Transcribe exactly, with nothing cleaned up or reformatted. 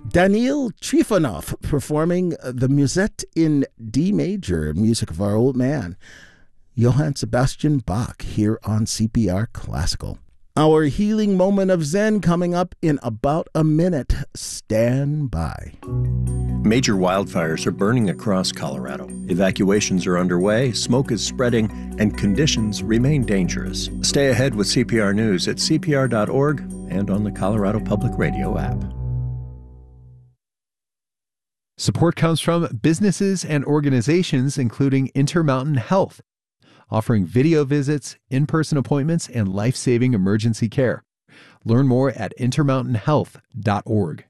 Daniil Trifonov performing the Musette in D major, music of our old man, Johann Sebastian Bach, here on C P R Classical. Our healing moment of Zen coming up in about a minute. Stand by. Major wildfires are burning across Colorado. Evacuations are underway, smoke is spreading, and conditions remain dangerous. Stay ahead with C P R News at C P R dot org and on the Colorado Public Radio app. Support comes from businesses and organizations including Intermountain Health, offering video visits, in-person appointments, and life-saving emergency care. Learn more at intermountain health dot org.